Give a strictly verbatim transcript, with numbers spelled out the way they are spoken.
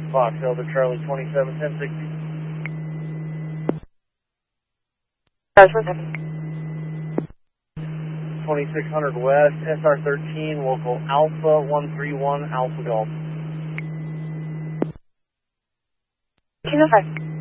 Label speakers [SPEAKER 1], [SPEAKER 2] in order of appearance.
[SPEAKER 1] Fox Elder Charlie twenty-seven ten sixty. twenty-six hundred West, S R thirteen, local Alpha one three one, Alpha Golf.
[SPEAKER 2] Kilo five.